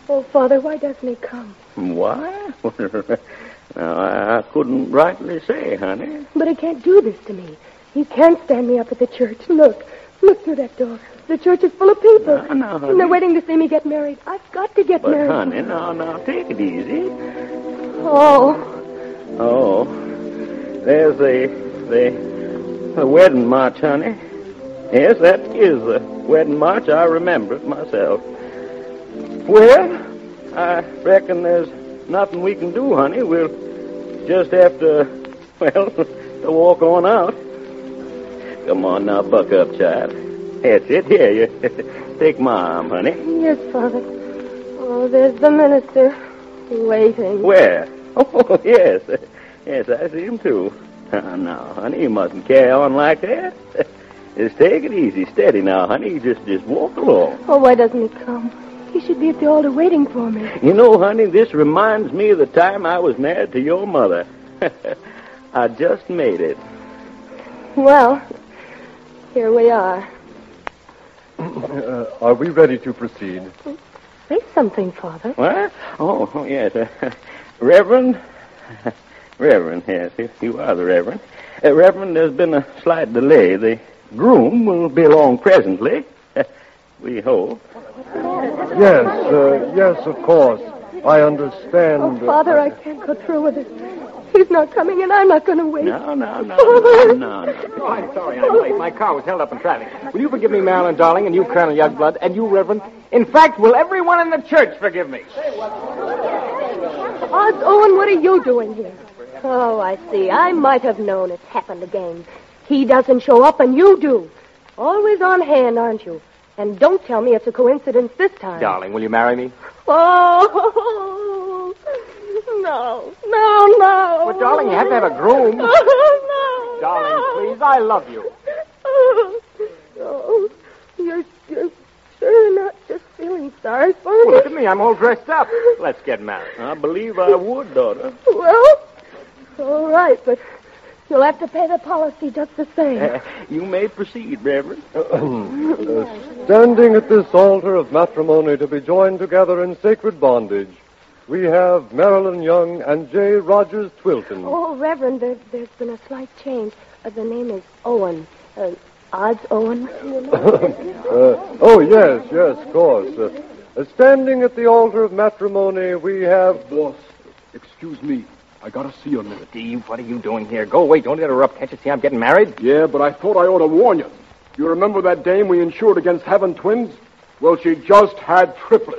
Oh, Father, why doesn't he come? Why? Now, I couldn't rightly say, honey. But he can't do this to me. He can't stand me up at the church. Look through that door. The church is full of people. No, honey. And they're waiting to see me get married. I've got to get married. But, honey, now, take it easy. Oh, there's the wedding march, honey. Yes, that is the wedding march. I remember it myself. Well, I reckon there's nothing we can do, honey. We'll just have to to walk on out. Come on now, buck up, child. That's it. Here, you take my arm, honey. Yes, Father. Oh, there's the minister waiting. Where? Oh, yes. Yes, I see him, too. Now, honey, you mustn't carry on like that. Just take it easy. Steady now, honey. Just walk along. Oh, why doesn't he come? He should be at the altar waiting for me. You know, honey, this reminds me of the time I was married to your mother. I just made it. Well, here we are. Are we ready to proceed? Say something, Father. What? Oh, yes. Reverend, yes, you are the Reverend. Reverend, there's been a slight delay. The groom will be along presently. We hope. Yes, of course. I understand. Oh, Father, I can't go through with it. He's not coming, and I'm not going to wait. No. Oh, I'm sorry, I'm late. My car was held up in traffic. Will you forgive me, Marilyn, darling, and you, Colonel Youngblood, and you, Reverend? In fact, will everyone in the church forgive me? Odds, Owen, what are you doing here? Oh, I see. I might have known it happened again. He doesn't show up, and you do. Always on hand, aren't you? And don't tell me it's a coincidence this time. Darling, will you marry me? Oh, no. Well, darling, you have to have a groom. No. Darling, please, I love you. Oh, you're sure not just feeling sorry for me? Well, look at me. I'm all dressed up. Let's get married. I believe I would, daughter. Well, all right, but you'll have to pay the policy just the same. You may proceed, Reverend. Standing at this altar of matrimony to be joined together in sacred bondage, we have Marilyn Young and J. Rogers Twilton. Oh, Reverend, there's been a slight change. The name is Owen. Odds Owen. Oh, yes, of course. Standing at the altar of matrimony, we have... Boss, excuse me. I gotta see you a minute. Steve, what are you doing here? Go away. Don't interrupt. Can't you see I'm getting married? Yeah, but I thought I ought to warn you. You remember that dame we insured against having twins? Well, she just had triplets.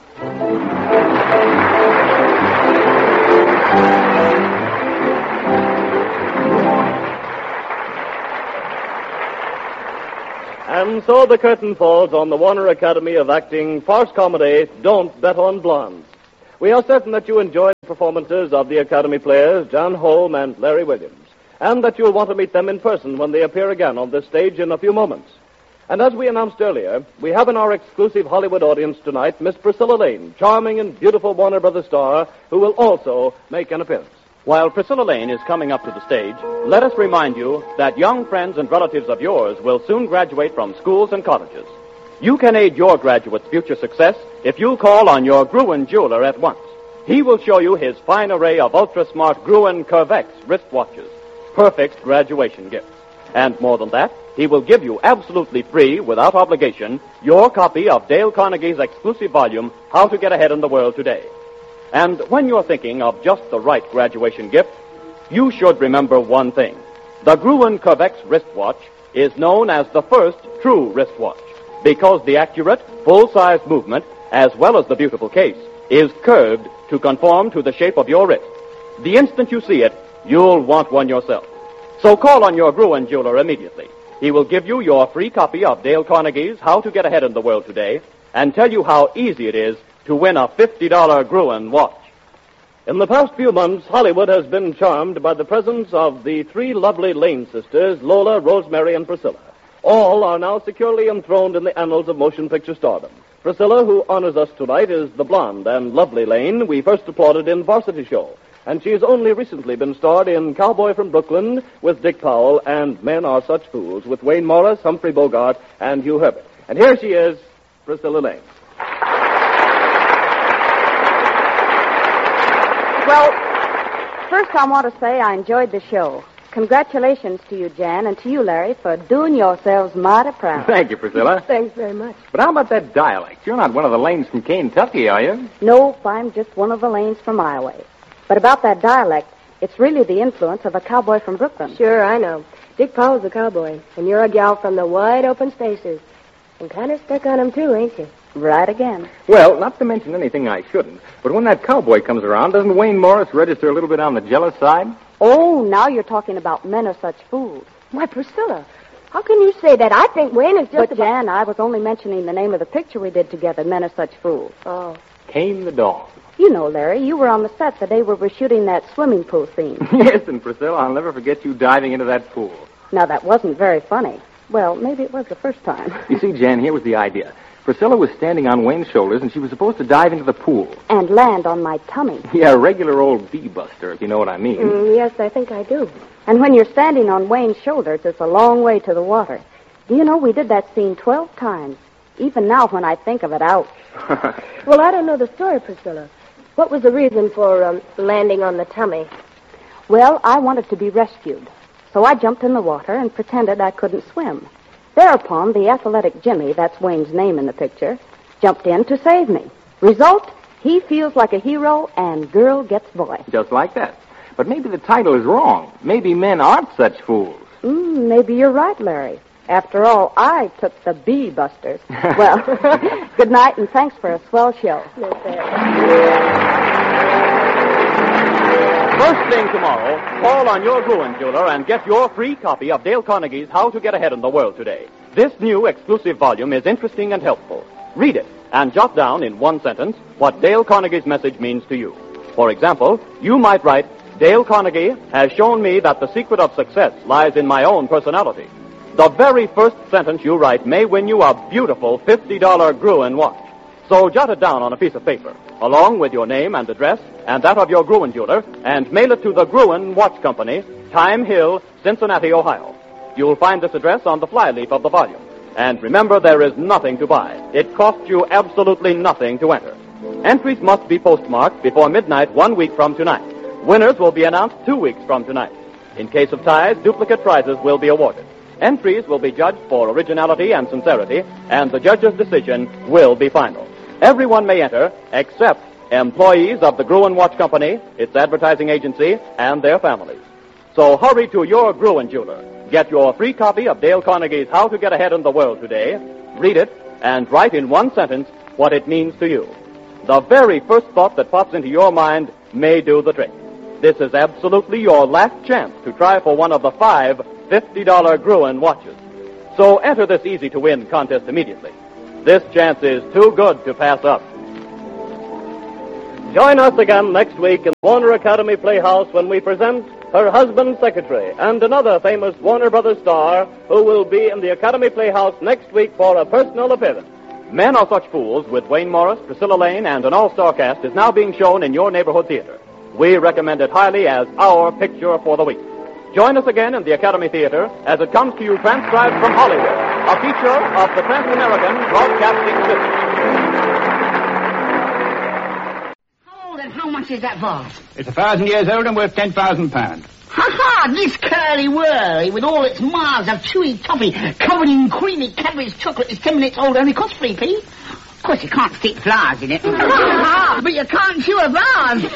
And so the curtain falls on the Warner Academy of Acting farce comedy, Don't Bet on Blondes. We are certain that you enjoyed the performances of the Academy players, John Holm and Larry Williams, and that you'll want to meet them in person when they appear again on this stage in a few moments. And as we announced earlier, we have in our exclusive Hollywood audience tonight Miss Priscilla Lane, charming and beautiful Warner Brothers star, who will also make an appearance. While Priscilla Lane is coming up to the stage, let us remind you that young friends and relatives of yours will soon graduate from schools and colleges. You can aid your graduate's future success if you call on your Gruen jeweler at once. He will show you his fine array of ultra-smart Gruen Curvex wristwatches, perfect graduation gifts. And more than that, he will give you absolutely free, without obligation, your copy of Dale Carnegie's exclusive volume, How to Get Ahead in the World Today. And when you're thinking of just the right graduation gift, you should remember one thing. The Gruen Curvex wristwatch is known as the first true wristwatch, because the accurate, full-size movement, as well as the beautiful case, is curved to conform to the shape of your wrist. The instant you see it, you'll want one yourself. So call on your Gruen jeweler immediately. He will give you your free copy of Dale Carnegie's How to Get Ahead in the World Today and tell you how easy it is to win a $50 Gruen watch. In the past few months, Hollywood has been charmed by the presence of the three lovely Lane sisters, Lola, Rosemary, and Priscilla. All are now securely enthroned in the annals of motion picture stardom. Priscilla, who honors us tonight, is the blonde and lovely Lane we first applauded in Varsity Show. And she has only recently been starred in Cowboy from Brooklyn with Dick Powell and Men Are Such Fools with Wayne Morris, Humphrey Bogart, and Hugh Herbert. And here she is, Priscilla Lane. Well, first I want to say I enjoyed the show. Congratulations to you, Jan, and to you, Larry, for doing yourselves mighty proud. Thank you, Priscilla. Thanks very much. But how about that dialect? You're not one of the lanes from Kentucky, are you? Nope, I'm just one of the lanes from Iowa. But about that dialect, it's really the influence of a cowboy from Brooklyn. Sure, I know. Dick Powell's a cowboy, and you're a gal from the wide open spaces. And kind of stuck on him, too, ain't you? Right again. Well, not to mention anything I shouldn't, but when that cowboy comes around, doesn't Wayne Morris register a little bit on the jealous side? Oh, now you're talking about men are such fools. Why, Priscilla, how can you say that? I think Wayne is just But, Jan, I was only mentioning the name of the picture we did together, Men Are Such Fools. Oh. Came the dawn. You know, Larry, you were on the set the day we were shooting that swimming pool scene. Yes, and Priscilla, I'll never forget you diving into that pool. Now, that wasn't very funny. Well, maybe it was the first time. You see, Jan, here was the idea. Priscilla was standing on Wayne's shoulders, and she was supposed to dive into the pool. And land on my tummy. Yeah, a regular old bee-buster, if you know what I mean. Yes, I think I do. And when you're standing on Wayne's shoulders, it's a long way to the water. Do you know, we did that scene 12 times. Even now, when I think of it, ouch. Well, I don't know the story, Priscilla. What was the reason for landing on the tummy? Well, I wanted to be rescued. So I jumped in the water and pretended I couldn't swim. Thereupon, the athletic Jimmy, that's Wayne's name in the picture, jumped in to save me. Result, he feels like a hero and girl gets boy. Just like that. But maybe the title is wrong. Maybe men aren't such fools. Maybe you're right, Larry. After all, I took the bee busters. Well, good night and thanks for a swell show. First thing tomorrow, call on your Gruen jeweler and get your free copy of Dale Carnegie's How to Get Ahead in the World Today. This new exclusive volume is interesting and helpful. Read it and jot down in one sentence what Dale Carnegie's message means to you. For example, you might write, Dale Carnegie has shown me that the secret of success lies in my own personality. The very first sentence you write may win you a beautiful $50 Gruen watch. So jot it down on a piece of paper, along with your name and address and that of your Gruen jeweler, and mail it to the Gruen Watch Company, Time Hill, Cincinnati, Ohio. You'll find this address on the flyleaf of the volume. And remember, there is nothing to buy. It costs you absolutely nothing to enter. Entries must be postmarked before midnight 1 week from tonight. Winners will be announced 2 weeks from tonight. In case of ties, duplicate prizes will be awarded. Entries will be judged for originality and sincerity, and the judge's decision will be final. Everyone may enter, except employees of the Gruen Watch Company, its advertising agency, and their families. So hurry to your Gruen jeweler. Get your free copy of Dale Carnegie's How to Get Ahead in the World Today. Read it, and write in one sentence what it means to you. The very first thought that pops into your mind may do the trick. This is absolutely your last chance to try for one of the 5 $50 Gruen watches. So enter this easy-to-win contest immediately. This chance is too good to pass up. Join us again next week in the Warner Academy Playhouse when we present Her Husband's Secretary and another famous Warner Brothers star who will be in the Academy Playhouse next week for a personal appearance. Men Are Such Fools with Wayne Morris, Priscilla Lane, and an all-star cast is now being shown in your neighborhood theater. We recommend it highly as our picture for the week. Join us again in the Academy Theater as it comes to you transcribed from Hollywood, a feature of the Trans-American Broadcasting System. How old and how much is that vase? It's 1,000 years old and worth £10,000. Ha-ha! This curly-whirly with all its miles of chewy toffee covered in creamy Cadbury's chocolate is 10 minutes old, only costs 3p. Of course, you can't stick flowers in it. But you can't chew a vase.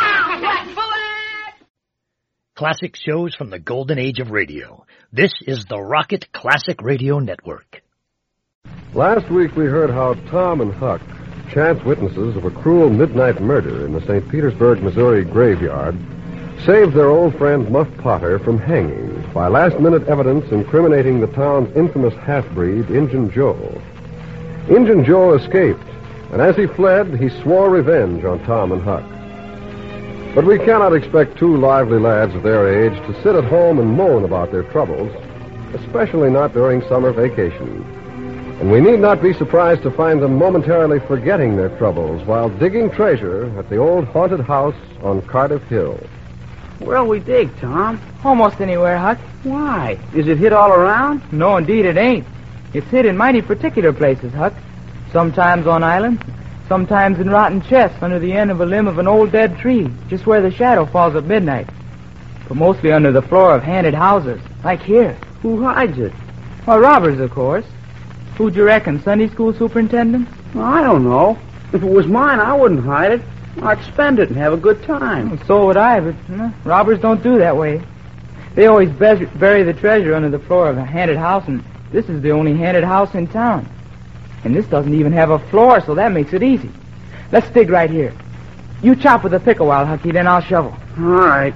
Classic shows from the golden age of radio. This is the Rocket Classic Radio Network. Last week we heard how Tom and Huck, chance witnesses of a cruel midnight murder in the St. Petersburg, Missouri graveyard, saved their old friend Muff Potter from hanging by last-minute evidence incriminating the town's infamous half-breed, Injun Joe. Injun Joe escaped, and as he fled, he swore revenge on Tom and Huck. But we cannot expect two lively lads of their age to sit at home and moan about their troubles, especially not during summer vacation. And we need not be surprised to find them momentarily forgetting their troubles while digging treasure at the old haunted house on Cardiff Hill. Where'll we dig, Tom? Almost anywhere, Huck. Why? Is it hid all around? No, indeed it ain't. It's hid in mighty particular places, Huck. Sometimes on islands, Sometimes in rotten chests under the end of a limb of an old dead tree, just where the shadow falls at midnight. But mostly under the floor of haunted houses, like here. Who hides it? Well, robbers, of course. Who'd you reckon, Sunday school superintendent? Well, I don't know. If it was mine, I wouldn't hide it. I'd spend it and have a good time. Well, so would I, but robbers don't do that way. They always bury the treasure under the floor of a haunted house, and this is the only haunted house in town. And this doesn't even have a floor, so that makes it easy. Let's dig right here. You chop with a pick a while, Hucky, then I'll shovel. All right.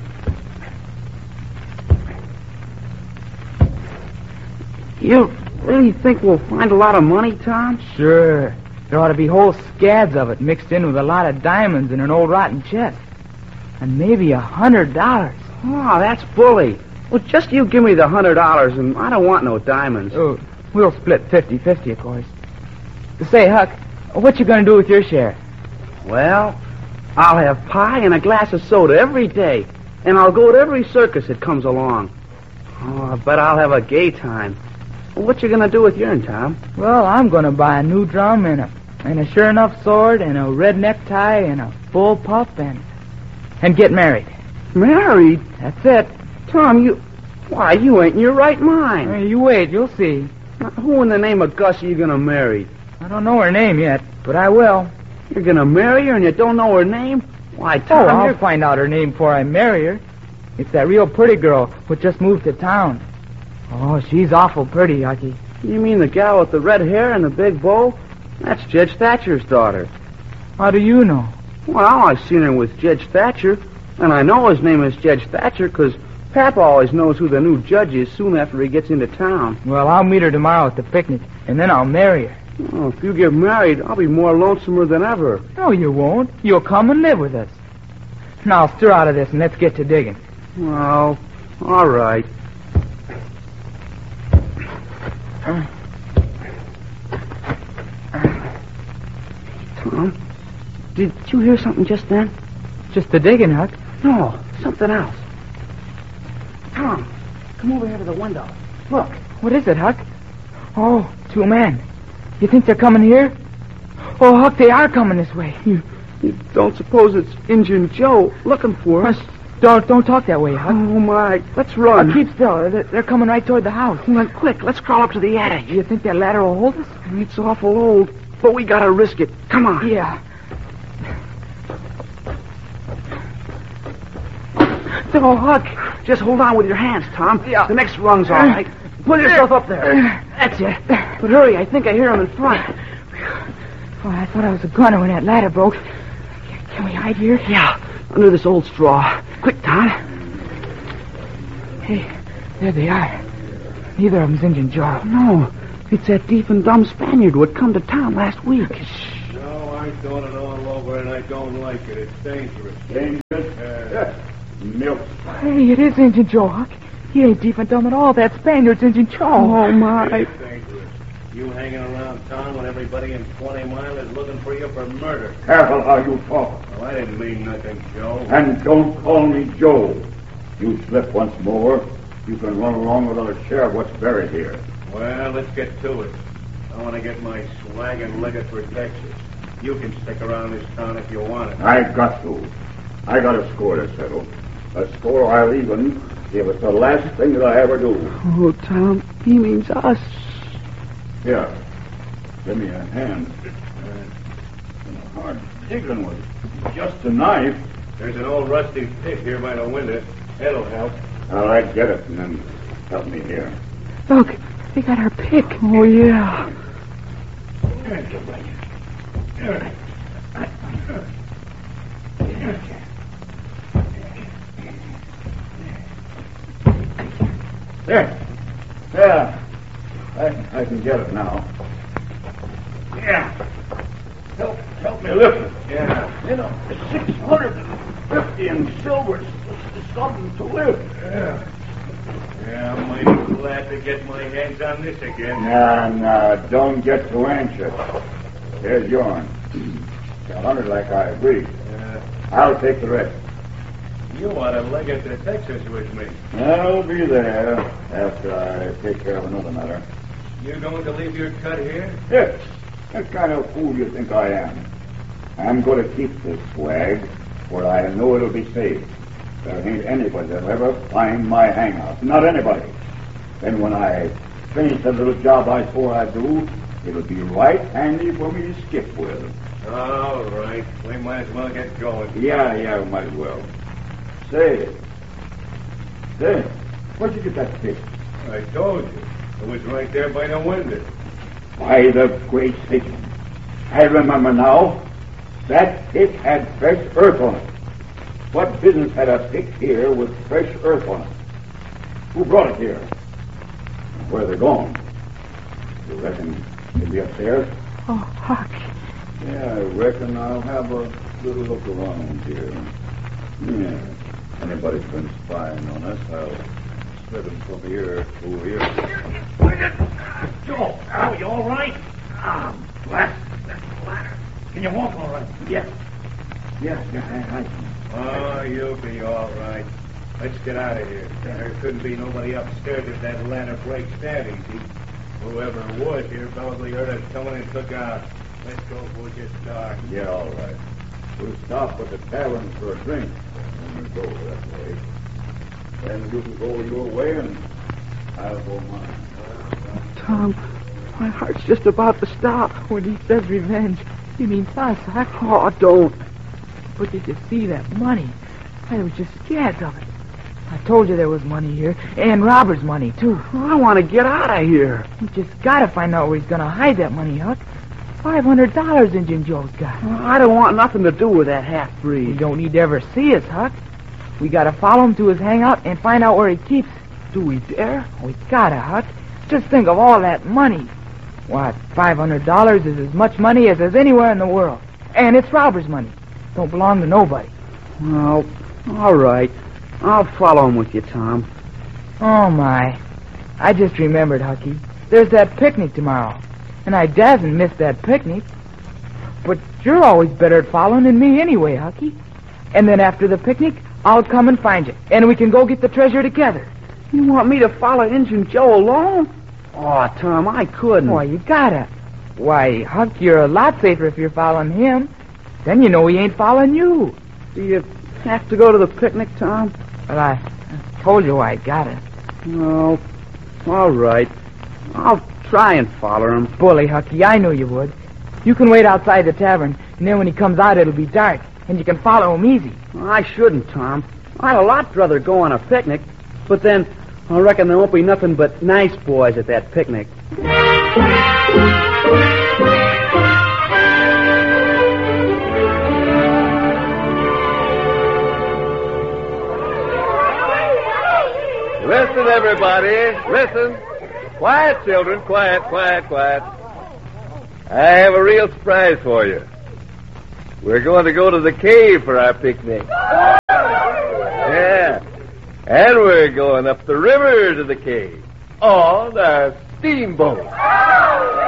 You really think we'll find a lot of money, Tom? Sure. There ought to be whole scads of it mixed in with a lot of diamonds in an old rotten chest. And maybe $100. Oh, that's bully. Well, just you give me the $100, and I don't want no diamonds. Oh, we'll split 50-50, of course. Say, Huck, what you gonna do with your share? Well, I'll have pie and a glass of soda every day, and I'll go to every circus that comes along. Oh, I bet I'll have a gay time. Well, what you gonna do with yourn, Tom? Well, I'm gonna buy a new drum and a sure enough sword and a red necktie and a bull pup and get married. Married? That's it. Tom, you ain't in your right mind. Hey, you wait, you'll see. Now, who in the name of Gus are you gonna marry? I don't know her name yet, but I will. You're gonna marry her and you don't know her name? Why, Tom, I'll find out her name before I marry her. It's that real pretty girl who just moved to town. Oh, she's awful pretty, Hucky. You mean the gal with the red hair and the big bow? That's Judge Thatcher's daughter. How do you know? Well, I seen her with Judge Thatcher, and I know his name is Judge Thatcher because Papa always knows who the new judge is soon after he gets into town. Well, I'll meet her tomorrow at the picnic, and then I'll marry her. Oh, if you get married, I'll be more lonesomer than ever. No, you won't. You'll come and live with us. Now, stir out of this and let's get to digging. Well, all right. Tom, did you hear something just then? Just the digging, Huck. No, something else. Tom, come over here to the window. Look. What is it, Huck? Oh, 2 men. You think they're coming here? Oh, Huck, they are coming this way. You don't suppose it's Injun Joe looking for us? Don't talk that way, Huck. Oh, my. Let's run. Keep still. They're coming right toward the house. Well, quick, let's crawl up to the attic. You think that ladder will hold us? It's awful old, but we gotta risk it. Come on. Yeah. Oh, Huck. Just hold on with your hands, Tom. Yeah. The next rung's all right. Pull yourself up there. That's it. But hurry, I think I hear him in front. Oh, I thought I was a gunner when that ladder broke. Can we hide here? Yeah, under this old straw. Quick, Tom. Hey, there they are. Neither of them's Injun Joe. No, it's that deaf and dumb Spaniard who had come to town last week. No, I've done it all over, and I don't like it. It's dangerous. Dangerous? Milk. Hey, it is Injun Joe, Huck. He ain't deaf and dumb at all. That Spaniard's Injun Joe. Oh, my. It's dangerous. You hanging around town when everybody in 20 Mile is looking for you for murder. Careful how you talk. Well, I didn't mean nothing, Joe. And don't call me Joe. You slip once more, you can run along with our share of what's buried here. Well, let's get to it. I want to get my swag and leg it for Texas. You can stick around this town if you want it. I got to. I got a score to settle. A score I'll even if it's the last thing that I ever do. Oh, Tom, he means us. Here, give me a hand. Hard digging with just a knife. There's an old rusty pick here by the window. That'll help. All right, get it, and then help me here. Look, they got our pick. Oh, yeah. There. Yeah. I can get it now. Yeah. Help me lift it. Yeah. You know, 650 in silver is something to lift. Yeah, I'm mighty glad to get my hands on this again. Nah, don't get too anxious. Here's yours. 100 like I agreed. I'll take the rest. You ought to leg it to Texas with me. I'll be there after I take care of another matter. You going to leave your cut here? Yes. What kind of fool do you think I am? I'm going to keep this swag where I know it'll be safe. There ain't anybody that'll ever find my hangout. Not anybody. Then when I finish the little job I swore I'd do, it'll be right handy for me to skip with. All right. We might as well get going. Yeah, we might as well. Say, where'd you get that fish? I told you. It was right there by the window. By the great Satan. I remember now. That fish had fresh earth on it. What business had a fish here with fresh earth on it? Who brought it here? Where are they gone? You reckon they'll be upstairs? Oh, Huck. Yeah, I reckon I'll have a little look around here. Yeah. Anybody's been spying on us, I'll slip them from here over here. Joe, are you all right? Blast that ladder. Can you walk all right? Yes. I Oh, you'll be all right. Let's get out of here. There couldn't be nobody upstairs if that ladder breaks that easy. Whoever was here probably heard us coming and took out. Let's go before it gets dark. Yeah, all right. We'll stop at the tavern for a drink when we go that way. Then you can go your way and I'll go mine. Tom, my heart's just about to stop. When he says revenge, he means us, Huck. Oh, don't. But did you see that money? I was just scared of it. I told you there was money here, and Robert's money, too. I want to get out of here. You just gotta find out where he's gonna hide that money, Huck. $500 Injun Joe's got. I don't want nothing to do with that half-breed. You don't need to ever see us, Huck. We gotta follow him to his hangout and find out where he keeps it. Do we dare? We gotta, Huck. Just think of all that money. What, $500 is as much money as there's anywhere in the world. And it's Robert's money. Don't belong to nobody. Well, all right. I'll follow him with you, Tom. Oh, my. I just remembered, Hucky. There's that picnic tomorrow. And I dassn't miss that picnic. But you're always better at following than me anyway, Hucky. And then after the picnic, I'll come and find you. And we can go get the treasure together. You want me to follow Injun Joe alone? Oh, Tom, I couldn't. Why, you gotta. Why, Huck, you're a lot safer if you're following him. Then you know he ain't following you. Do you have to go to the picnic, Tom? Well, I told you I got it. Oh, all right. I'll try and follow him. Bully, Hucky, I knew you would. You can wait outside the tavern, and then when he comes out, it'll be dark, and you can follow him easy. Well, I shouldn't, Tom. I'd a lot rather go on a picnic, but then I reckon there won't be nothing but nice boys at that picnic. Listen, everybody. Listen. Quiet, children. Quiet. I have a real surprise for you. We're going to go to the cave for our picnic. Yeah. And we're going up the river to the cave on our steamboat.